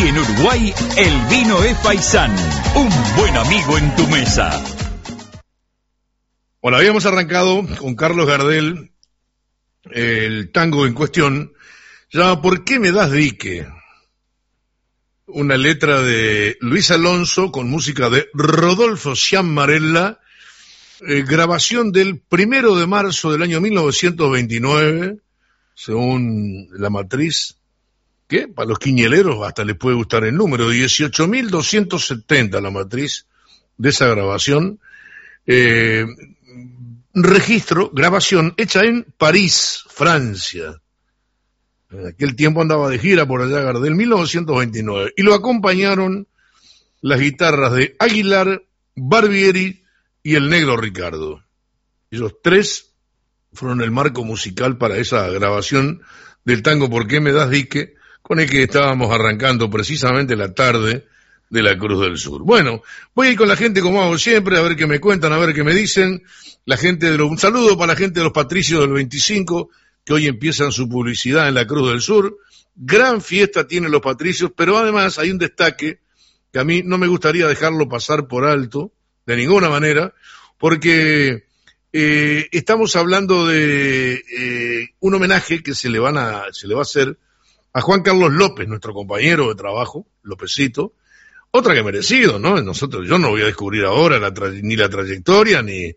En Uruguay, el vino es Paisán, un buen amigo en tu mesa. Bueno, habíamos arrancado con Carlos Gardel el tango en cuestión, llamado ¿Por qué me das dique? Una letra de Luis Alonso con música de Rodolfo Ciammarella, grabación del 1 de marzo del año 1929, según la matriz, que para los quiñeleros hasta les puede gustar el número, 18.270 la matriz de esa grabación, grabación hecha en París, Francia. En aquel tiempo andaba de gira por allá Gardel, 1929, y lo acompañaron las guitarras de Aguilar, Barbieri y el Negro Ricardo. Ellos tres fueron el marco musical para esa grabación del tango ¿Por qué me das dique?, con el que estábamos arrancando precisamente la tarde de la Cruz del Sur. Bueno, voy a ir con la gente como hago siempre, a ver qué me cuentan, a ver qué me dicen. Un saludo para la gente de los Patricios del 25, que hoy empiezan su publicidad en la Cruz del Sur. Gran fiesta tienen los Patricios, pero además hay un destaque que a mí no me gustaría dejarlo pasar por alto, de ninguna manera, porque estamos hablando de un homenaje que se le va a hacer a Juan Carlos López, nuestro compañero de trabajo, Lópezito, otra que merecido, ¿no? Yo no voy a descubrir ahora ni la trayectoria, ni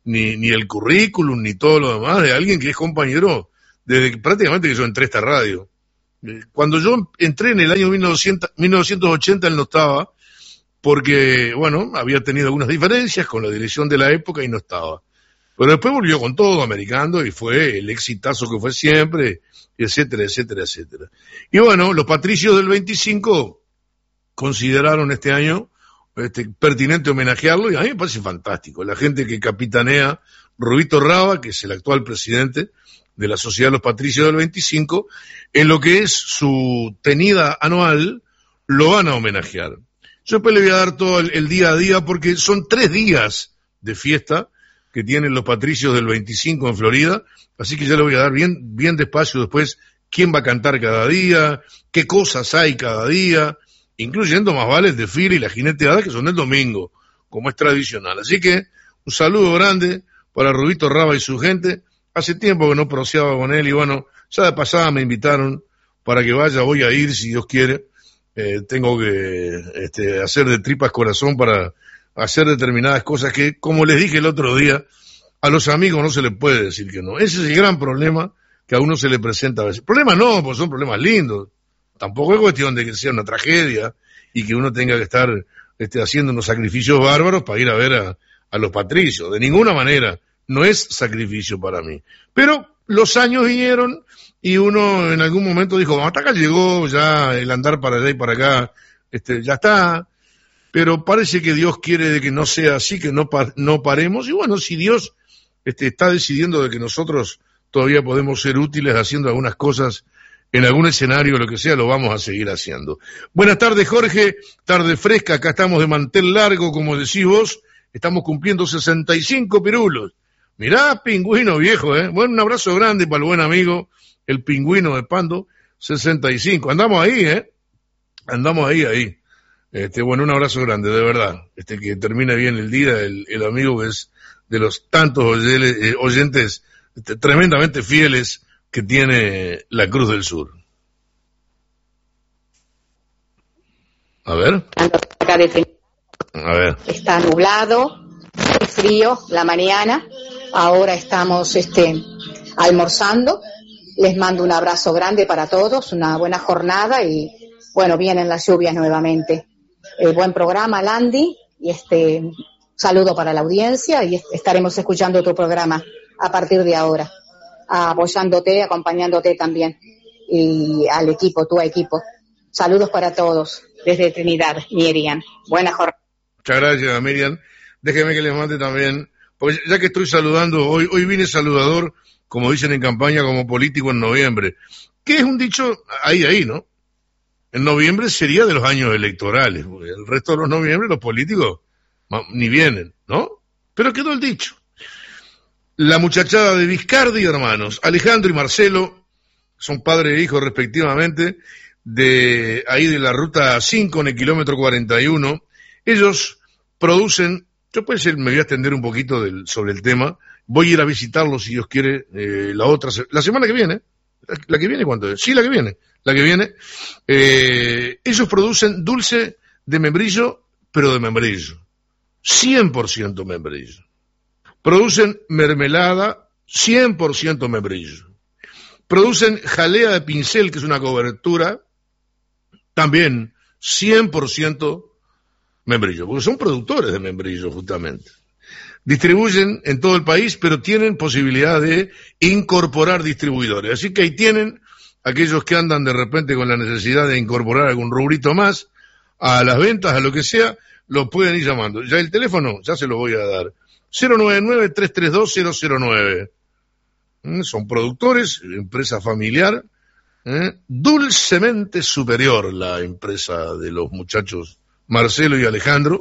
el currículum, ni todo lo demás de alguien que es compañero desde prácticamente que yo entré a esta radio. Cuando yo entré en el año 1980, él no estaba, porque, bueno, había tenido algunas diferencias con la dirección de la época y no estaba. Pero después volvió con todo, americano, y fue el exitazo que fue siempre, etcétera, etcétera, etcétera. Y bueno, los Patricios del 25 consideraron este año pertinente homenajearlo, y a mí me parece fantástico. La gente que capitanea Rubito Raba, que es el actual presidente de la Sociedad de los Patricios del 25, en lo que es su tenida anual, lo van a homenajear. Yo después le voy a dar todo el día a día, porque son 3 días de fiesta que tienen los Patricios del 25 en Florida, así que ya le voy a dar bien despacio después quién va a cantar cada día, qué cosas hay cada día, incluyendo más vale el desfile y la jineteada que son el domingo, como es tradicional. Así que un saludo grande para Rubito Raba y su gente. Hace tiempo que no proseaba con él y bueno, ya de pasada me invitaron para que vaya, voy a ir si Dios quiere. Tengo que hacer de tripas corazón para hacer determinadas cosas que, como les dije el otro día, a los amigos no se les puede decir que no. Ese es el gran problema que a uno se le presenta a veces. Problemas no, pues son problemas lindos. Tampoco es cuestión de que sea una tragedia y que uno tenga que estar haciendo unos sacrificios bárbaros para ir a ver a los Patricios. De ninguna manera, no es sacrificio para mí. Pero los años vinieron y uno en algún momento dijo, hasta acá llegó, ya el andar para allá y para acá, ya está. Pero parece que Dios quiere de que no sea así, que no paremos. Y bueno, si Dios está decidiendo de que nosotros todavía podemos ser útiles haciendo algunas cosas en algún escenario, lo que sea, lo vamos a seguir haciendo. Buenas tardes, Jorge. Tarde fresca. Acá estamos de mantel largo, como decís vos. Estamos cumpliendo 65 pirulos. Mirá, pingüino viejo, Bueno, un abrazo grande para el buen amigo, el pingüino de Pando, 65. Andamos ahí, Andamos ahí. Bueno, un abrazo grande, de verdad. Que termine bien el día, el amigo que es de los tantos oyentes tremendamente fieles que tiene la Cruz del Sur. A ver. Está nublado, es frío la mañana. Ahora estamos almorzando. Les mando un abrazo grande para todos, una buena jornada y bueno, vienen las lluvias nuevamente. Buen programa, Landy, y saludo para la audiencia y estaremos escuchando tu programa a partir de ahora, apoyándote, acompañándote también y al equipo, tu equipo. Saludos para todos desde Trinidad, Miriam. Buena jornada. Muchas gracias, Miriam. Déjeme que les mande también, porque ya que estoy saludando, hoy vine saludador, como dicen en campaña, como político en noviembre, que es un dicho ahí, ¿no? En noviembre sería de los años electorales, porque el resto de los noviembre los políticos ni vienen, ¿no? Pero quedó el dicho. La muchachada de Viscardi, hermanos, Alejandro y Marcelo, son padre e hijo respectivamente, de ahí de la ruta 5 en el kilómetro 41. Ellos producen, yo pues me voy a extender un poquito sobre el tema, voy a ir a visitarlos si Dios quiere la semana que viene. ¿La que viene cuánto es? Sí, la que viene. Ellos producen dulce de membrillo, pero de membrillo. 100% membrillo. Producen mermelada, 100% membrillo. Producen jalea de pincel, que es una cobertura, también 100% membrillo, porque son productores de membrillo justamente. Distribuyen en todo el país, pero tienen posibilidad de incorporar distribuidores. Así que ahí tienen aquellos que andan de repente con la necesidad de incorporar algún rubrito más a las ventas, a lo que sea, lo pueden ir llamando. Ya el teléfono, ya se lo voy a dar. 099-332-009. Son productores, empresa familiar, dulcemente superior la empresa de los muchachos Marcelo y Alejandro,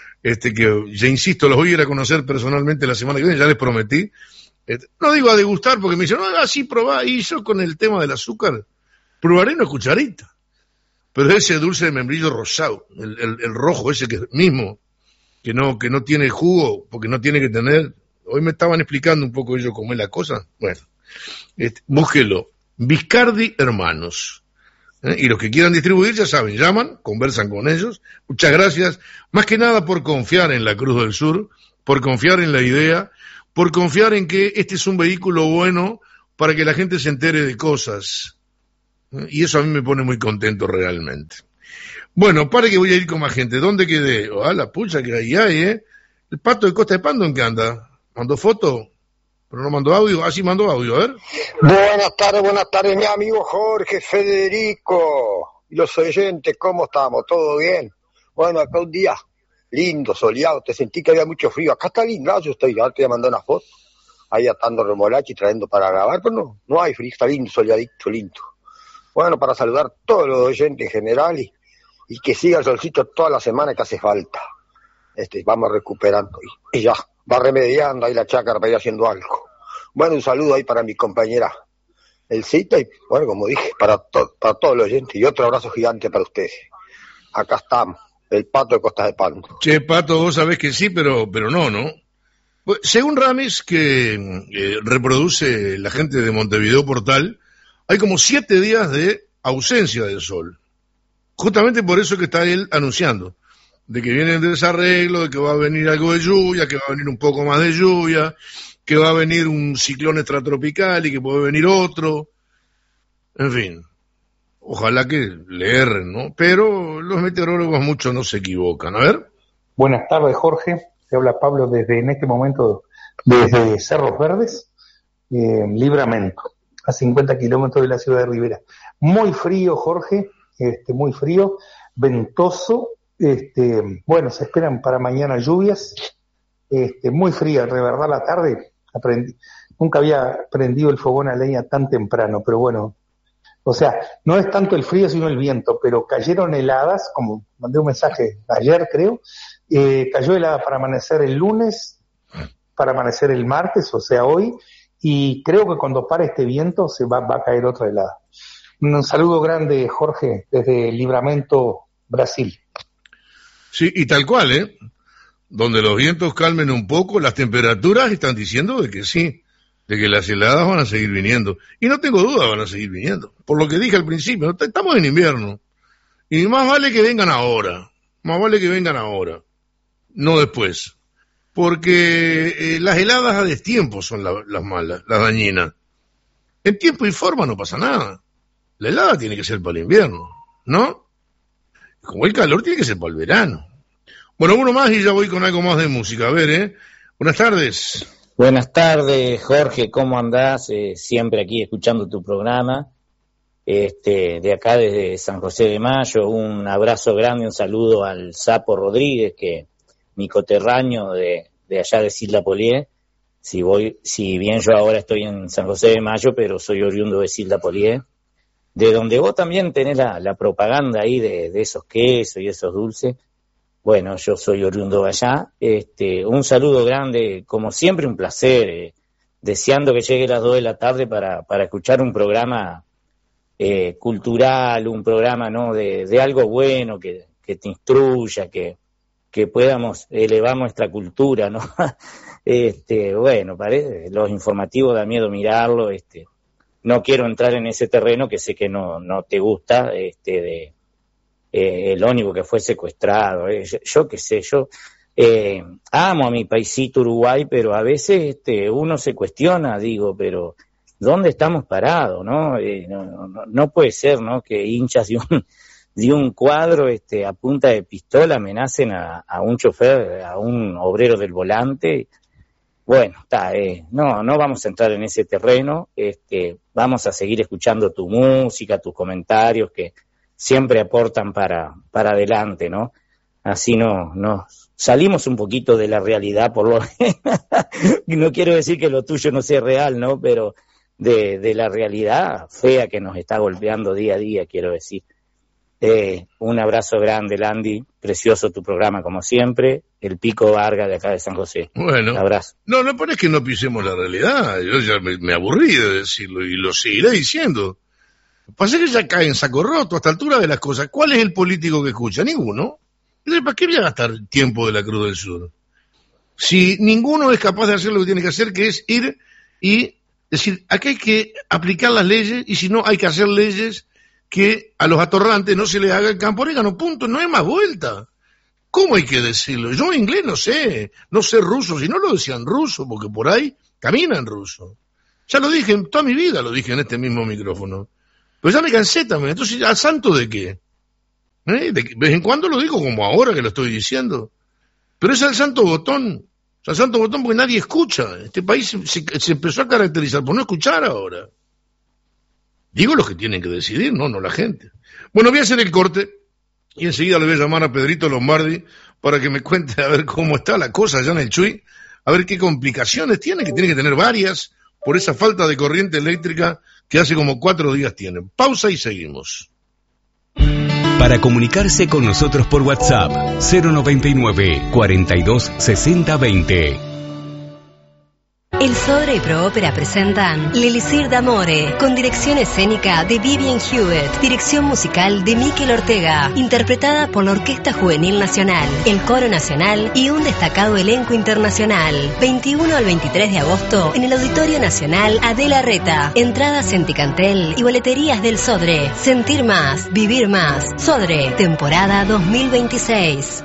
que ya insisto, los voy a ir a conocer personalmente la semana que viene, ya les prometí. No digo a degustar porque me dicen, no, así probá, y yo con el tema del azúcar, probaré una cucharita. Pero ese dulce de membrillo rosado, el rojo ese que mismo, que no tiene jugo, porque no tiene que tener, hoy me estaban explicando un poco ellos cómo es la cosa, bueno, búsquelo, Viscardi Hermanos. Y los que quieran distribuir, ya saben, llaman, conversan con ellos. Muchas gracias, más que nada por confiar en la Cruz del Sur, por confiar en la idea, por confiar en que este es un vehículo bueno para que la gente se entere de cosas. Y eso a mí me pone muy contento realmente. Bueno, para que voy a ir con más gente. ¿Dónde quedé? La pucha que ahí hay, El Pato de Costa de Pando, ¿en qué anda? ¿Mandó foto? Pero no mandó audio. Sí mandó audio, a ver. Buenas tardes, mi amigo Jorge, Federico y los oyentes, ¿cómo estamos? ¿Todo bien? Bueno, acá un día lindo, soleado, te sentí que había mucho frío. Acá está lindo, yo te voy a mandar una foto, ahí atando remolacha y trayendo para grabar, pero no hay frío, está lindo, soleadito, lindo. Bueno, para saludar a todos los oyentes en general y que siga el solcito toda la semana que hace falta. Vamos recuperando y ya, va remediando ahí la chácara para ir haciendo algo. Bueno, un saludo ahí para mi compañera Elcita y, bueno, como dije, para todos los oyentes y otro abrazo gigante para ustedes. Acá estamos, el Pato de Costa de Pando. Che, Pato, vos sabés que sí, pero no. Pues, según Ramis, que reproduce la gente de Montevideo Portal, hay como 7 días de ausencia del sol. Justamente por eso que está él anunciando, de que viene el desarreglo, de que va a venir algo de lluvia, que va a venir un poco más de lluvia, que va a venir un ciclón extratropical y que puede venir otro. En fin, ojalá que le erren, ¿no? Pero los meteorólogos muchos no se equivocan. A ver. Buenas tardes, Jorge. Te habla Pablo en este momento desde Cerros Verdes, Libramento, a 50 kilómetros de la ciudad de Rivera. Muy frío, Jorge, muy frío, ventoso. Bueno, se esperan para mañana lluvias, muy fría, de verdad la tarde, nunca había prendido el fogón a leña tan temprano, pero bueno, o sea, no es tanto el frío sino el viento, pero cayeron heladas, como mandé un mensaje ayer creo, cayó helada para amanecer el lunes, para amanecer el martes, o sea hoy, y creo que cuando pare este viento se va a caer otra helada. Un saludo grande, Jorge, desde Livramento, Brasil. Sí, y tal cual, donde los vientos calmen un poco, las temperaturas están diciendo de que sí, de que las heladas van a seguir viniendo. Y no tengo duda, van a seguir viniendo. Por lo que dije al principio, estamos en invierno. Y más vale que vengan ahora, no después. Porque las heladas a destiempo son las malas, las dañinas. En tiempo y forma no pasa nada. La helada tiene que ser para el invierno, ¿no? Como el calor tiene que ser para el verano. Bueno, uno más y ya voy con algo más de música. A ver, Buenas tardes. Buenas tardes, Jorge, ¿cómo andás? Siempre aquí escuchando tu programa. De acá desde San José de Mayo, un abrazo grande, un saludo al Sapo Rodríguez, que mi coterráneo de allá de Silda Polié. Si bien yo ahora estoy en San José de Mayo, pero soy oriundo de Silda Polié, de donde vos también tenés la propaganda ahí de esos quesos y esos dulces. Bueno, yo soy oriundo de allá. Un saludo grande, como siempre un placer, deseando que llegue las 2 de la tarde para escuchar un programa cultural, un programa, ¿no?, de algo bueno que te instruya, que podamos elevar nuestra cultura, ¿no? Bueno, parece, los informativos da miedo mirarlo, no quiero entrar en ese terreno que sé que no te gusta, el ómnibus que fue secuestrado, yo qué sé, yo amo a mi paisito Uruguay, pero a veces uno se cuestiona, digo, pero ¿dónde estamos parados, no? No puede ser, ¿no?, que hinchas de un cuadro a punta de pistola amenacen a un chofer, a un obrero del volante. Bueno, no vamos a entrar en ese terreno, vamos a seguir escuchando tu música, tus comentarios que siempre aportan para adelante, ¿no? Así no salimos un poquito de la realidad, por lo no quiero decir que lo tuyo no sea real, ¿no? Pero de la realidad fea que nos está golpeando día a día, quiero decir. Un abrazo grande, Landy, precioso tu programa como siempre, el Pico Vargas de acá de San José. Bueno, un abrazo. No es que no pisemos la realidad, yo ya me aburrí de decirlo y lo seguiré diciendo. Pasa que ya cae en saco roto a esta altura de las cosas. ¿Cuál es el político que escucha? Ninguno. Entonces, ¿para qué voy a gastar tiempo de la Cruz del Sur? Si ninguno es capaz de hacer lo que tiene que hacer, que es ir y decir, aquí hay que aplicar las leyes, y si no, hay que hacer leyes que a los atorrantes no se les haga el campo orégano, punto, no hay más vuelta. ¿Cómo hay que decirlo? Yo inglés no sé ruso, si no lo decían ruso, porque por ahí caminan ruso. Ya lo dije, toda mi vida lo dije en este mismo micrófono. Pero ya me cansé también, entonces, ¿al santo de qué? De vez en cuando lo digo como ahora que lo estoy diciendo. Pero es al santo botón. O sea, al santo botón porque nadie escucha. Este país se empezó a caracterizar por no escuchar ahora. Digo los que tienen que decidir, no la gente. Bueno, voy a hacer el corte y enseguida le voy a llamar a Pedrito Lombardi para que me cuente a ver cómo está la cosa allá en el Chuy, a ver qué complicaciones tiene, que tiene que tener varias por esa falta de corriente eléctrica que hace como 4 días tienen. Pausa y seguimos. Para comunicarse con nosotros por WhatsApp, 099 42 60 20. El Sodre y Proópera presentan L'Elisir d'Amore, con dirección escénica de Vivian Hewitt, dirección musical de Miquel Ortega, interpretada por la Orquesta Juvenil Nacional, el Coro Nacional y un destacado elenco internacional. 21 al 23 de agosto en el Auditorio Nacional Adela Reta. Entradas en Ticantel y boleterías del Sodre. Sentir más, vivir más. Sodre, temporada 2026.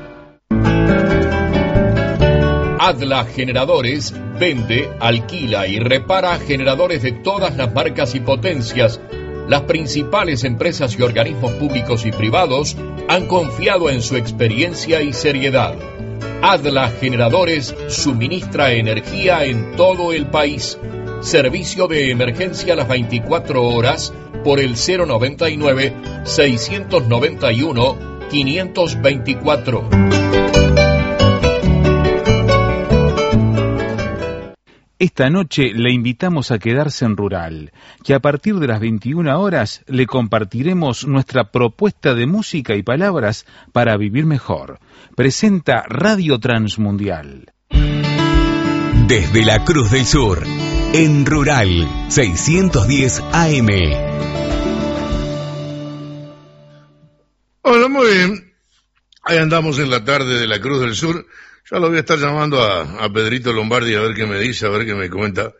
Adla Generadores vende, alquila y repara generadores de todas las marcas y potencias. Las principales empresas y organismos públicos y privados han confiado en su experiencia y seriedad. Adla Generadores suministra energía en todo el país. Servicio de emergencia a las 24 horas por el 091-691-524. Esta noche le invitamos a quedarse en Rural, que a partir de las 21 horas le compartiremos nuestra propuesta de música y palabras para vivir mejor. Presenta Radio Transmundial. Desde la Cruz del Sur, en Rural, 610 AM. Hola, muy bien. Ahí andamos en la tarde de la Cruz del Sur. Ya lo voy a estar llamando a Pedrito Lombardi a ver qué me dice, a ver qué me cuenta,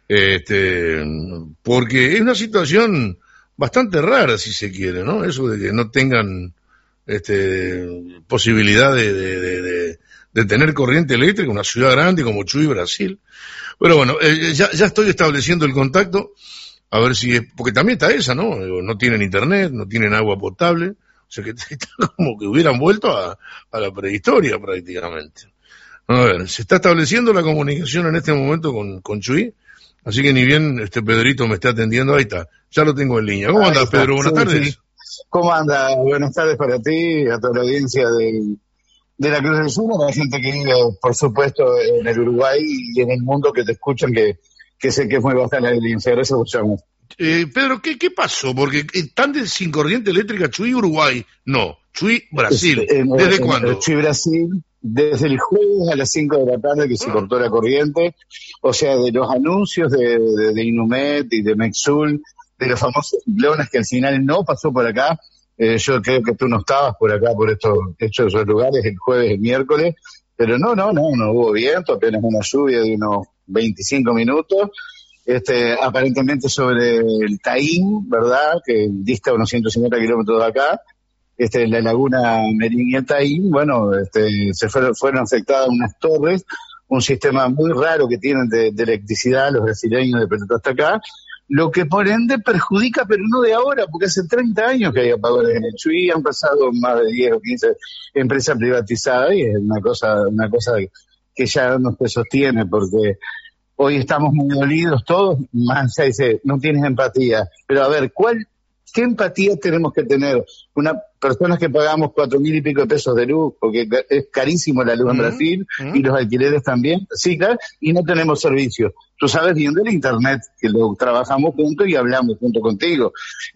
porque es una situación bastante rara, si se quiere, ¿no? Eso de que no tengan posibilidad de tener corriente eléctrica, una ciudad grande como Chuy, Brasil. Pero bueno, ya estoy estableciendo el contacto, a ver si es, porque también está esa, ¿no? No tienen internet, no tienen agua potable, o sea que está como que hubieran vuelto a la prehistoria prácticamente. A ver, se está estableciendo la comunicación en este momento con Chuy, así que ni bien Pedrito me está atendiendo, ahí está, ya lo tengo en línea. ¿Cómo andas, Pedro? Buenas tardes. Sí. ¿Cómo anda? Buenas tardes para ti, a toda la audiencia de la Cruz del Sur, a la gente que vive, por supuesto, en el Uruguay y en el mundo que te escuchan, que sé que es muy baja la audiencia. Gracias por llamarme. Pedro, ¿qué pasó? Porque están sin corriente eléctrica Chuy, Uruguay. No, Chuy, Brasil. ¿Desde cuándo? Chuy, Brasil. Desde el jueves a las 5 de la tarde que se cortó la corriente, o sea, de los anuncios de Inumet y de Mexul, de los famosos ciclones que al final no pasó por acá. Yo creo que tú no estabas por acá, por esos lugares, el jueves, el miércoles, pero no hubo viento, apenas una lluvia de unos 25 minutos, aparentemente sobre el Taín, ¿verdad?, que dista unos 150 kilómetros de acá, la laguna Merín y el Taín, bueno, fueron afectadas unas torres, un sistema muy raro que tienen de electricidad los brasileños de Petrópolis hasta acá, lo que por ende perjudica, pero no de ahora, porque hace 30 años que hay apagones en el Chuy, han pasado más de 10 o 15 empresas privatizadas y es una cosa que ya no se sostiene, porque hoy estamos muy dolidos todos, más se dice, no tienes empatía, pero a ver, ¿qué empatía tenemos que tener? Personas que pagamos 4.000 y pico de pesos de luz, porque es carísimo la luz en Brasil, y los alquileres también, sí, claro, y no tenemos servicios. Tú sabes bien del internet, que lo trabajamos juntos y hablamos junto contigo.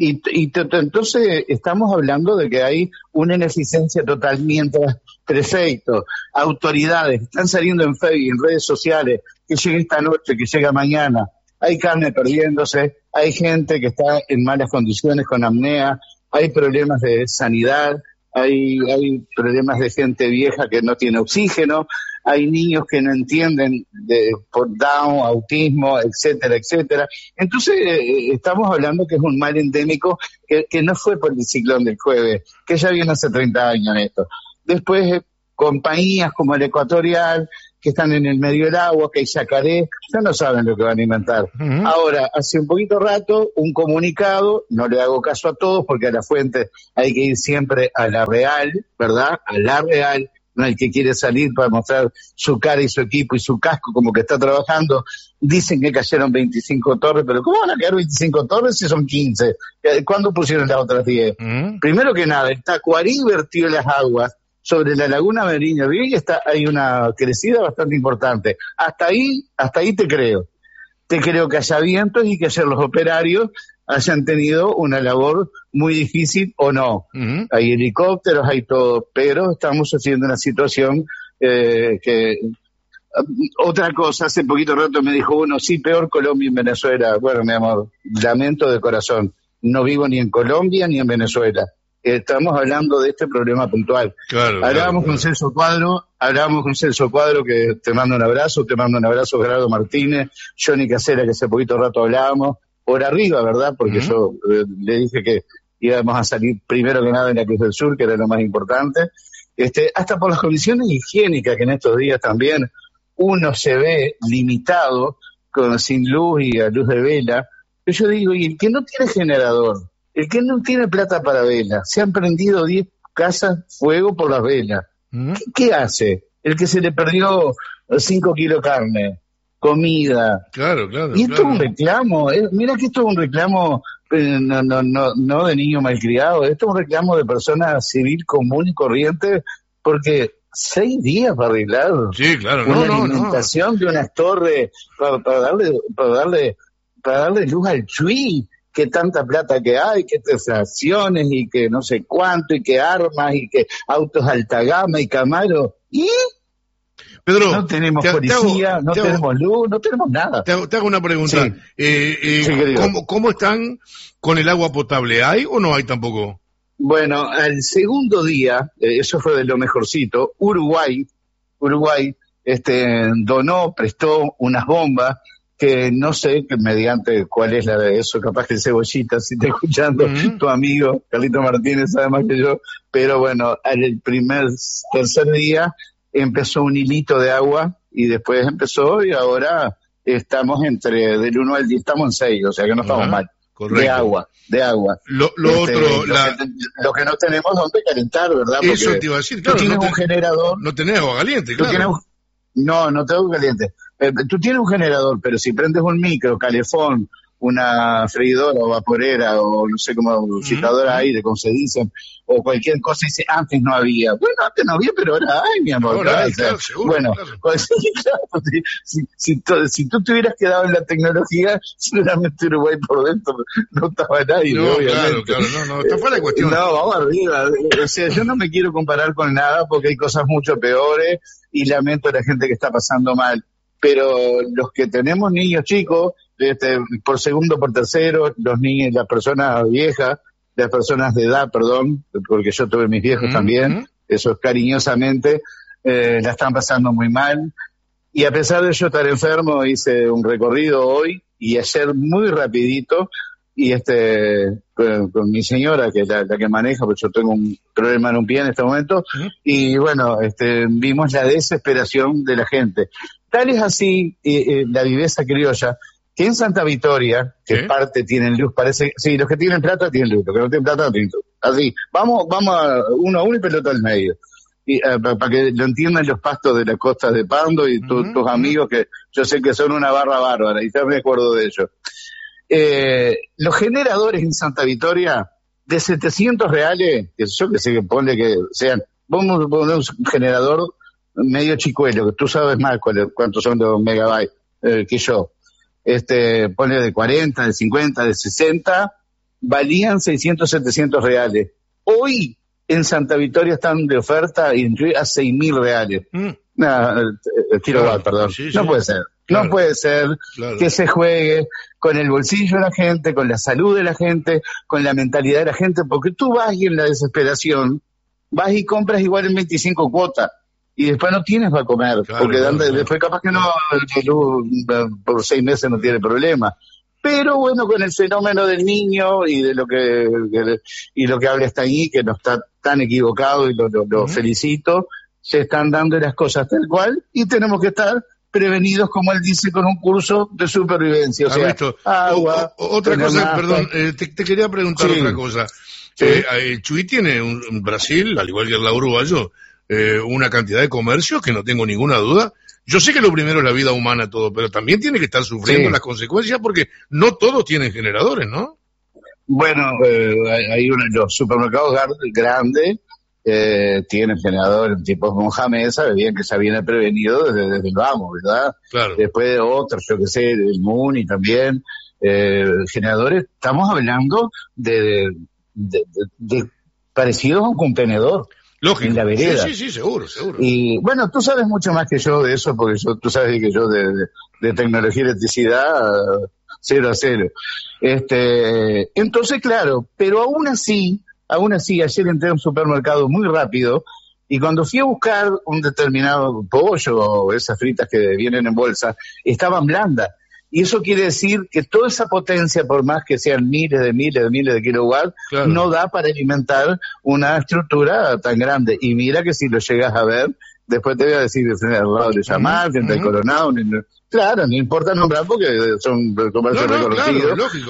Entonces estamos hablando de que hay una ineficiencia total, mientras prefectos, autoridades están saliendo en Facebook, en redes sociales, que llegue esta noche, que llega mañana, hay carne perdiéndose, hay gente que está en malas condiciones con apnea, hay problemas de sanidad, hay problemas de gente vieja que no tiene oxígeno, hay niños que no entienden por Down, autismo, etcétera, etcétera. Entonces estamos hablando que es un mal endémico que no fue por el ciclón del jueves, que ya viene hace 30 años esto. Después compañías como el Ecuatorial, que están en el medio del agua, que hay yacaré, ya no saben lo que van a inventar. Ahora, hace un poquito rato, un comunicado, no le hago caso a todos, porque a la fuente hay que ir siempre a la real, ¿verdad? A la real, no el que quiere salir para mostrar su cara y su equipo y su casco como que está trabajando. Dicen que cayeron 25 torres, pero ¿cómo van a caer 25 torres si son 15? ¿Cuándo pusieron las otras 10? Primero que nada, el Tacuarí vertió las aguas sobre la laguna Meriño y hay una crecida bastante importante. Hasta ahí te creo. Te creo que haya vientos y que ayer los operarios hayan tenido una labor muy difícil o no. Hay helicópteros, hay todo, pero estamos haciendo una situación que... Otra cosa, hace poquito rato me dijo uno, sí, peor Colombia y Venezuela. Bueno, mi amor, lamento de corazón. No vivo ni en Colombia ni en Venezuela. Estamos hablando de este problema puntual. Hablábamos con Celso Cuadro, que te mando un abrazo, Gerardo Martínez, Johnny Casera, que hace poquito rato hablábamos, por arriba, ¿verdad? Porque yo le dije que íbamos a salir primero que nada en la Cruz del Sur, que era lo más importante, hasta por las condiciones higiénicas, que en estos días también uno se ve limitado, sin luz y a luz de vela. Yo digo, y el que no tiene generador, el que no tiene plata para velas, se han prendido 10 casas fuego por las velas. ¿Qué hace? El que se le perdió 5 kilos de carne, comida. Claro. Y esto es un reclamo, mira que esto es un reclamo no de niño malcriado, esto es un reclamo de persona civil común y corriente, porque 6 días para arreglar una alimentación de unas torres para darle luz al Chuy. Que tanta plata que hay, que transacciones y que no sé cuánto, y que armas, y que autos alta gama y Camaro. ¿Y? Pedro, no tenemos policía, no tenemos luz, no tenemos nada. Te hago una pregunta. Sí. ¿Cómo están con el agua potable? ¿Hay o no hay tampoco? Bueno, al segundo día, eso fue de lo mejorcito, Uruguay prestó unas bombas que no sé mediante cuál es la de eso, capaz que el Cebollita, si está escuchando, tu amigo Carlito Martínez sabe más que yo, pero bueno, al tercer día empezó un hilito de agua y después empezó y ahora estamos del 1 al 10, estamos en 6, o sea que no estamos mal. Correcto. De agua. Lo que no tenemos donde calentar, ¿verdad? Porque eso te iba a decir, claro. Tú tienes un generador. No tenés agua caliente, claro. No tengo caliente. Tú tienes un generador, pero si prendes un micro, calefón, una freidora o vaporera o no sé cómo, luchadora de aire, como se dicen, o cualquier cosa, dice, antes no había. Bueno, antes no había, pero ahora hay, mi amor. Ahora hay, claro, seguro, bueno, claro. Si tú te hubieras quedado en la tecnología, seguramente Uruguay por dentro no estaba nadie, obviamente. Claro, no, está fuera de cuestión. No, vamos arriba. O sea, yo no me quiero comparar con nada porque hay cosas mucho peores y lamento a la gente que está pasando mal. Pero los que tenemos niños chicos, por segundo, por tercero, los niños, las personas viejas, las personas de edad, perdón, porque yo tuve mis viejos también, eso es cariñosamente, la están pasando muy mal. Y a pesar de yo estar enfermo, hice un recorrido hoy y ayer muy rapidito, y con mi señora, que es la que maneja, porque yo tengo un problema en un pie en este momento, y bueno, vimos la desesperación de la gente. Tal es así la viveza criolla, que en Santa Victoria, que parte tienen luz, parece, sí, los que tienen plata tienen luz, los que no tienen plata no tienen luz. Así, vamos uno a uno y pelota al medio. Y para que lo entiendan los pastos de la costa de Pando y tus amigos, que yo sé que son una barra bárbara, y ya me acuerdo de ellos. Los generadores en Santa Victoria de 700 reales, que yo que sé que ponle que sean, vamos a poner un generador medio chicuelo, que tú sabes más cuántos son los megabytes que yo, ponle de 40, de 50, de 60, valían 600, 700 reales. Hoy en Santa Victoria están de oferta y a 6.000 reales. Kilowatt, perdón. Sí. No puede ser. Claro. No puede ser que se juegue con el bolsillo de la gente, con la salud de la gente, con la mentalidad de la gente, porque tú vas y en la desesperación vas y compras igual en 25 cuotas y después no tienes para comer, porque después capaz que no, por 6 meses no tiene problema. Pero bueno, con el fenómeno del niño y de lo que habla está ahí, que no está tan equivocado y lo felicito, se están dando las cosas tal cual y tenemos que estar prevenidos, como él dice, con un curso de supervivencia. O sea, agua, otra cosa, perdón, te quería preguntar otra cosa. Sí. Chuy tiene en Brasil, al igual que el uruguayo, una cantidad de comercios que no tengo ninguna duda. Yo sé que lo primero es la vida humana, todo, pero también tiene que estar sufriendo las consecuencias porque no todos tienen generadores, ¿no? Bueno, hay los supermercados grandes tienen generadores, tipo Mohamed, sabe bien que se viene prevenido desde el vamos, ¿verdad? Claro. Después de otros, yo que sé, el Muni también, generadores, estamos hablando de parecidos a un contenedor. Lógico. En la vereda. Sí, seguro. Y bueno, tú sabes mucho más que yo de eso, porque tú sabes que yo de tecnología y electricidad, 0 a 0. Entonces, claro, pero aún así, ayer entré a un supermercado muy rápido, y cuando fui a buscar un determinado pollo o esas fritas que vienen en bolsa, estaban blandas. Y eso quiere decir que toda esa potencia, por más que sean miles de kilowatts, no da para alimentar una estructura tan grande. Y mira que si lo llegas a ver, después te voy a decir al lado de Llamar, de Coronado, claro, no importa nombrar porque son comercios reconocidos. Lógico.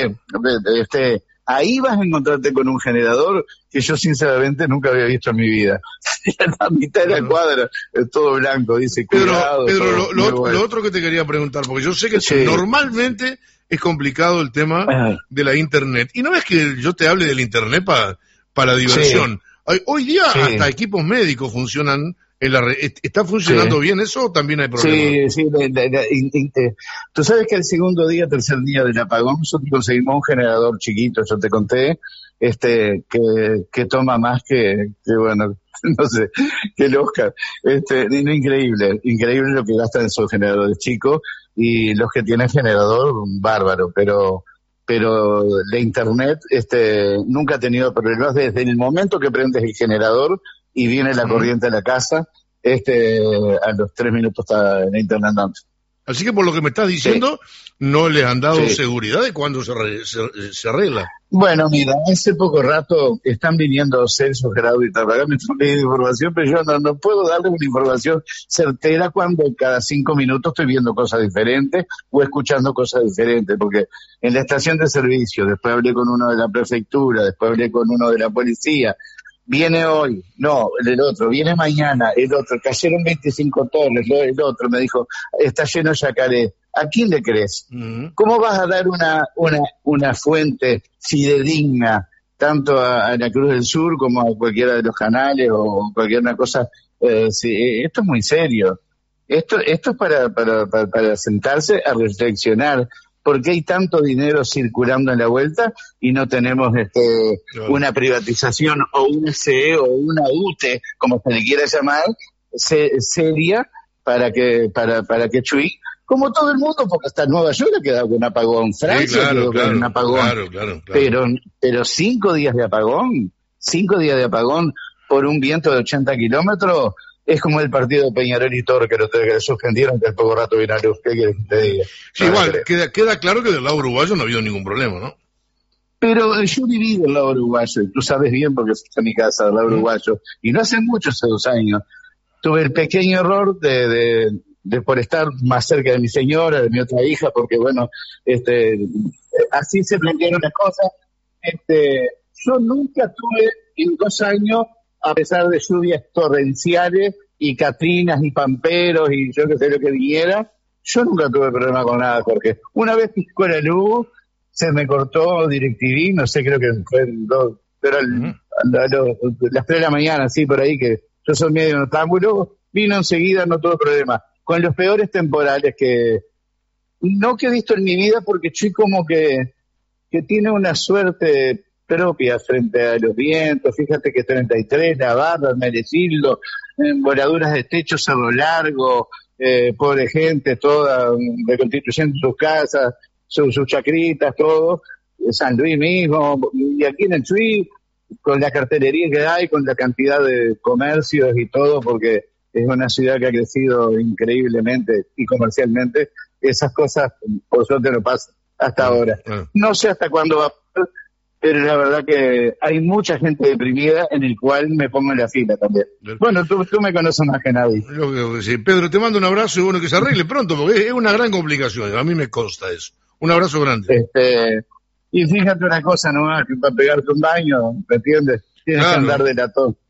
Ahí vas a encontrarte con un generador que yo sinceramente nunca había visto en mi vida. La mitad de la cuadra es todo blanco, dice. Pedro, lo otro que te quería preguntar, porque yo sé que normalmente es complicado el tema de la internet. Y no es que yo te hable del internet para diversión. Hoy día hasta equipos médicos funcionan en la red. ¿Está funcionando bien eso o también hay problemas? Sí. Tú sabes que el tercer día del apagón, nosotros conseguimos un generador chiquito, yo te conté, que toma más que bueno, no sé, que el Oscar. Increíble lo que gastan esos generadores chicos, y los que tienen generador, bárbaro, pero la internet, nunca ha tenido problemas desde el momento que prendes el generador y viene la corriente a la casa, a los 3 minutos está en internet andando. Así que por lo que me estás diciendo, no les han dado seguridad de cuándo se arregla. Bueno, mira, hace poco rato están viniendo Celso, Gerardo y Tarragán, me están pidiendo información, pero yo no puedo darles una información certera cuando cada 5 minutos estoy viendo cosas diferentes o escuchando cosas diferentes, porque en la estación de servicio, después hablé con uno de la prefectura, después hablé con uno de la policía, viene hoy, no, el otro, viene mañana, el otro, cayeron 25 torres, el otro me dijo, está lleno de yacaré. ¿A quién le crees? ¿Cómo vas a dar una fuente fidedigna tanto a la Cruz del Sur como a cualquiera de los canales o cualquier una cosa? Esto es muy serio. Esto es para sentarse a reflexionar. ¿Por qué hay tanto dinero circulando en la vuelta y no tenemos una privatización o una CE o una UTE, como se le quiera llamar, seria para que Chuy como todo el mundo, porque hasta Nueva York ha quedado con un apagón, Francia quedó con un apagón, pero 5 días de apagón por un viento de 80 kilómetros, es como el partido de Peñarol y Torque, que suspendieron, que al poco rato viene a luz. ¿Qué quieres que te diga? Sí, igual, queda claro que del lado uruguayo no ha habido ningún problema, ¿no? Pero yo viví del lado uruguayo, y tú sabes bien porque fuiste a mi casa del lado uruguayo, y no hace mucho, hace 2 años, tuve el pequeño error de por estar más cerca de mi señora, de mi otra hija, porque bueno, así se plantearon las cosas. Yo nunca tuve en 2 años, a pesar de lluvias torrenciales y catrinas y pamperos y yo qué sé lo que viniera, yo nunca tuve problema con nada, Jorge. Una vez piscó la luz, se me cortó DirecTV, no sé, creo que fue las 3 de la mañana, así por ahí, que yo soy medio noctámbulo, vino enseguida, no tuve problema. Con los peores temporales que he visto en mi vida, porque estoy como que tiene una suerte propia frente a los vientos. Fíjate que 33, Navarra, Merecildo, voladuras de techo, Cerro Largo, pobre gente toda reconstituyendo sus casas, sus chacritas, todo, San Luis mismo, y aquí en el Chuy, con la cartelería que hay, con la cantidad de comercios y todo, porque es una ciudad que ha crecido increíblemente y comercialmente, esas cosas por suerte no pasan hasta ahora. No sé hasta cuándo va a pasar, pero la verdad que hay mucha gente deprimida, en el cual me pongo en la fila también. Bueno, tú me conoces más que nadie. Sí. Pedro, te mando un abrazo y bueno, que se arregle pronto, porque es una gran complicación, a mí me consta eso. Un abrazo grande. Y fíjate una cosa nomás, que para pegarte un baño, ¿me entiendes? Tienes que andar de latón.